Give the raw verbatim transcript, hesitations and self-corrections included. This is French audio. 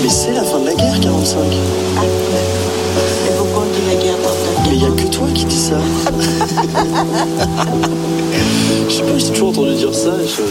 Mais c'est la fin de la guerre, quarante-cinq. Ah, et pourquoi on dit la guerre par Mais il n'y a que toi qui dis ça. Je sais pas, j'ai toujours entendu dire ça. Je...